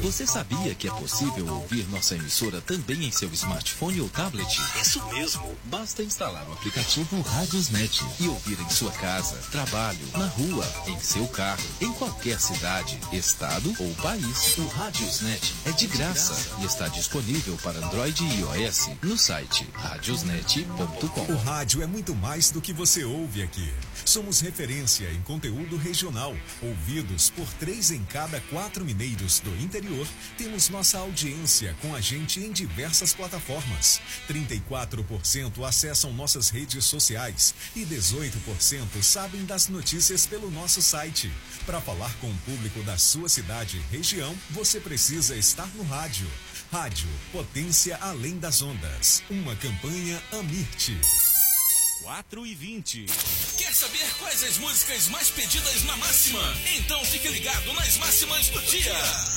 Você sabia que é possível ouvir nossa emissora também em seu smartphone ou tablet? Isso mesmo. Basta instalar o aplicativo Radiosnet e ouvir em sua casa, trabalho, na rua, em seu carro, em qualquer cidade, estado ou país. O Radiosnet é de graça e está disponível para Android e iOS no site radiosnet.com. O rádio é muito mais do que você ouve aqui. Somos referência em conteúdo regional. Ouvidos por 3 em cada 4 mineiros do interior, temos nossa audiência com a gente em diversas plataformas. 34% acessam nossas redes sociais e 18% sabem das notícias pelo nosso site. Para falar com o público da sua cidade e região, você precisa estar no rádio. Rádio, potência além das ondas. Uma campanha Amirte. 4h20. Quer saber quais as músicas mais pedidas na Máxima? Então fique ligado nas máximas do dia.